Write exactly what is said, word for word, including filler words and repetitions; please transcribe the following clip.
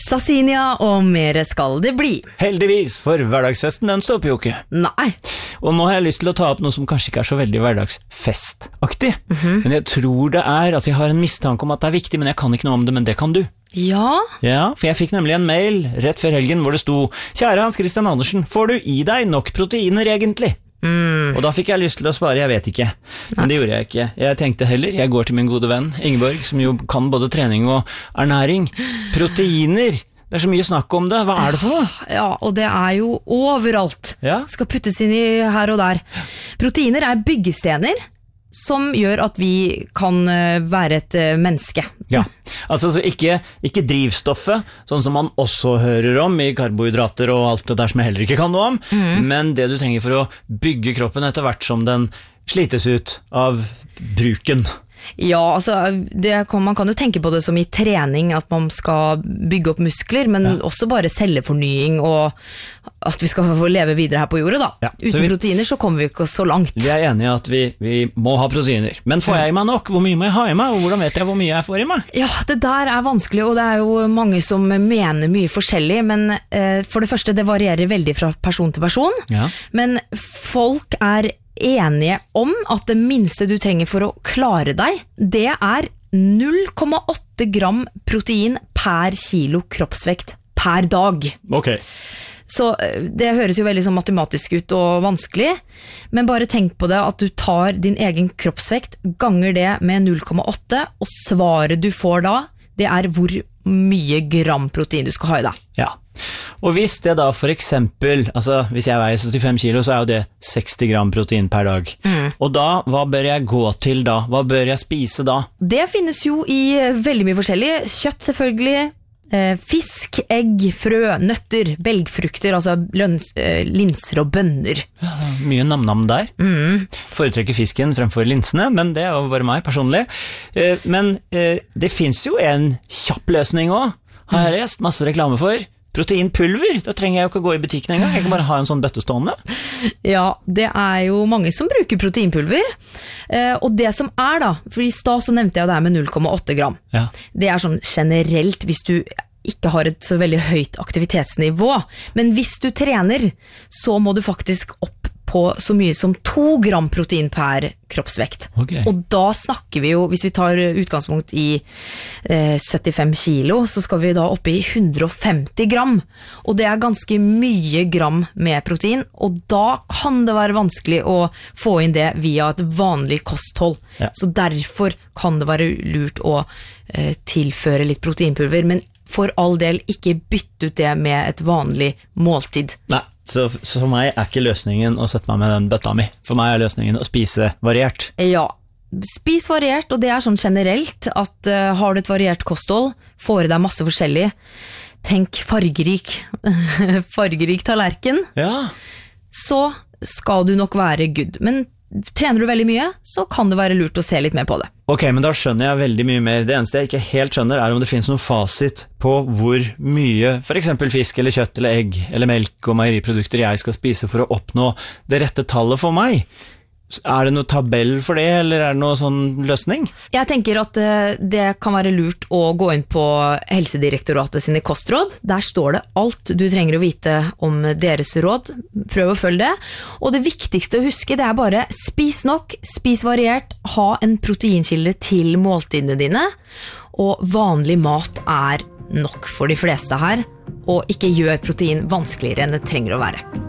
Sassinia og mere skal det bli. Heldigvis, for hverdagsfesten den stopper jo ikke. Nei. Og nå har jeg lyst til å ta opp noe som kanskje ikke er så veldig hverdagsfestaktig. Mhm. Men jeg tror det er, altså jeg har en mistanke om at det er viktig, men jeg kan ikke noe om det, men det kan du. Ja. Ja, for jeg fikk nemlig en mail rett før helgen hvor det sto: Kjære Hans Christian Andersen, får du i deg nok proteiner egentlig? Mm. Og da fikk jeg lyst til å svare, jeg vet ikke. Men det gjorde jeg ikke. Jeg tenkte heller, jeg går til min gode venn Ingeborg, som jo kan både trening og ernæring. Proteiner, det er så mye snakk om det. Hva er det for noe? Ja, og det er jo overalt. Ja. Skal puttes inn i her og der. Proteiner er byggestener som gjør at vi kan eh, være et eh, menneske. Ja, altså så ikke, ikke drivstoffet, sånn som man også hører om i karbohydrater og alt det der som jeg heller ikke kan noe om, Mhm. men det du trenger for å bygge kroppen etter hvert som den slites ut av bruken. Ja, altså, det kan, man kan jo tenke på det som i trening, at man skal bygge opp muskler, men Ja. også bare cellefornying, og at vi skal få leve videre her på jordet da. Ja, så Uten vi- proteiner så kommer vi ikke så langt. Vi er enige i at vi, vi må ha proteiner. Men får jeg i meg nok? Hvor mye må jeg ha i meg? Og hvordan vet jeg hvor mye jeg får i meg? Ja, det der er vanskelig, og det er jo mange som mener mye forskjellig, men eh, for det første, det varierer veldig fra person til person, Ja. men folk er enige om at det minste du trenger for å klare deg, det er null komma åtte gram protein per kilo kroppsvekt per dag. Ok. Så eh, det høres jo veldig sånn matematisk ut og vanskelig, men bare tenk på det at du tar din egen kroppsvekt, ganger det med null komma åtte, og svaret du får da, det er hvor mye gram protein du skal ha i deg. Ja. Og hvis det da for eksempel, altså hvis jeg veier syttifem kilo, så er jo det seksti gram protein per dag. Mm. Og da, hva bør jeg gå til da? Hva bør jeg spise da? Det finnes jo i veldig mye forskjellig. Kjøtt selvfølgelig, eh, fisk, egg, frø, nøtter, belgfrukter, altså løns, eh, linser og bønner. Ja, mye nam-nam der. Mm. Foretrekker fisken fremfor linsene, men det er jo bare meg personlig. Eh, Men eh, det finnes jo en kjapp løsning også, har jeg lest masse reklame for. Proteinpulver, da trenger jeg jo ikke gå i butikken engang, jeg kan bare ha en sånn bøtte stående. Ja, det er jo mange som bruker proteinpulver, eh, og det som er da, for i stad så nevnte jeg det her med null komma åtte gram. Ja. Det er sånn generelt hvis du ikke har et så veldig høyt aktivitetsnivå, men hvis du trener, så må du faktisk opp på så mye som to gram protein per kroppsvekt. Ok. Og da snakker vi jo, hvis vi tar utgangspunkt i eh, syttifem kilo, så skal vi da oppe i hundre og femti gram. Og det er ganske mye gram med protein, og da kan det være vanskelig å få inn det via et vanlig kosthold. Ja. Så derfor kan det være lurt å eh, tilføre litt proteinpulver, men for all del ikke bytte ut det med et vanlig måltid. Nei, så, så for meg er ikke løsningen å sette meg med den bøtta mi. For meg er løsningen å spise variert. Ja, spis variert, og det er sånn generelt at uh, har du et variert kosthold, får i deg masse forskjellig. Tenk fargerik, fargerik tallerken, Ja. så skal du nok være good. Men trener du veldig mye, så kan det være lurt å se litt mer på det. Ok, men da skjønner jeg veldig mye mer. Det eneste jeg ikke helt skjønner er om det finnes noen fasit på hvor mye for eksempel fisk eller kjøtt eller egg eller melk og meieriprodukter jeg skal spise for å oppnå det rette tallet for meg. Er det noe tabell for det, eller er det noe sånn løsning? Jeg tenker at eh, det kan være lurt å gå inn på Helsedirektoratet sine kostråd. Der står det alt du trenger å vite om deres råd. Prøv å følge det. Og det viktigste å huske, det er bare spis nok, spis variert, ha en proteinkilde til måltidene dine, og vanlig mat er nok for de fleste her, og ikke gjør protein vanskeligere enn det trenger å være.